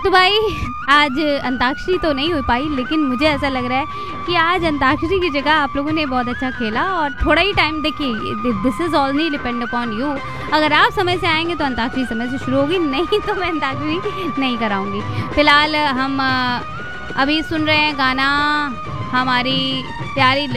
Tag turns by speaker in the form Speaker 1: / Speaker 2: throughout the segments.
Speaker 1: तो भाई आज अंताक्षरी तो नहीं हो पाई, लेकिन मुझे ऐसा लग रहा है कि आज अंताक्षरी की जगह आप लोगों ने बहुत अच्छा खेला और थोड़ा ही टाइम देखिए, this is only depend upon you. अगर आप समय से आएंगे तो अंताक्षरी समय से शुरू होगी, नहीं तो मैं अंताक्षरी नहीं कराऊंगी। फिलहाल हम अभी सुन रहे हैं गाना हमारी प्यारे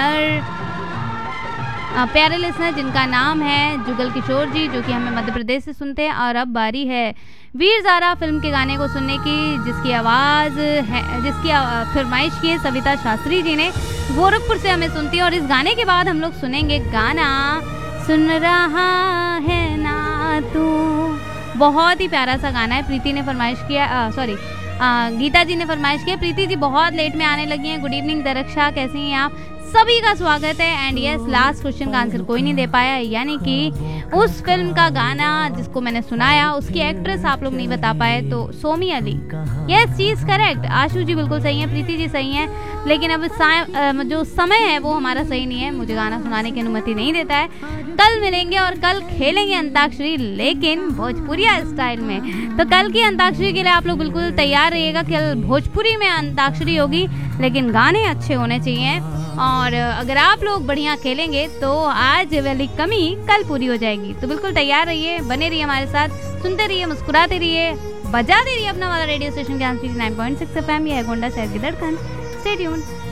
Speaker 1: लिसनर जिनका नाम है जुगल किशोर जी, जो कि हमें मध्य प्रदेश से सुनते हैं। और अब बारी है वीर ज़ारा फिल्म के गाने को सुनने की, जिसकी आवाज़ है, जिसकी फरमाइश की है सविता शास्त्री जी ने, गोरखपुर से हमें सुनती है। और इस गाने के बाद हम लोग सुनेंगे गाना सुन रहा है ना तू। बहुत ही प्यारा सा गाना है, प्रीति ने फरमाइश किया, गीता जी ने फरमाइश किया। प्रीति जी बहुत लेट में आने लगी हैं। गुड इवनिंग दरक्षा, कैसी हैं आप? सभी का स्वागत है। एंड यस, लास्ट क्वेश्चन का आंसर कोई नहीं दे पाया, यानी कि उस फिल्म का गाना जिसको मैंने सुनाया उसकी एक्ट्रेस आप लोग नहीं बता पाए, तो Somi Ali. Yes, she is correct. आशु जी बिल्कुल सही है, प्रीति जी सही है, लेकिन अब जो समय है वो हमारा सही नहीं है, मुझे गाना सुनाने की अनुमति नहीं देता है। कल मिलेंगे और कल खेलेंगे अंताक्षरी, लेकिन भोजपुरिया स्टाइल में। तो कल की अंताक्षरी के लिए आप लोग बिल्कुल तैयार रहिएगा। कल भोजपुरी में अंताक्षरी होगी, लेकिन गाने अच्छे होने चाहिए। और अगर आप लोग बढ़िया खेलेंगे तो आज वाली कमी कल पूरी हो जाएगी। तो बिल्कुल तैयार रहिए, बने रहिए हमारे साथ, सुनते रहिए, मुस्कुराते रहिए, बजाते रहिए अपना वाला रेडियो स्टेशन ज्ञान 9.6 FM। यह है गोंडा शहर की धड़कन। Stay tuned.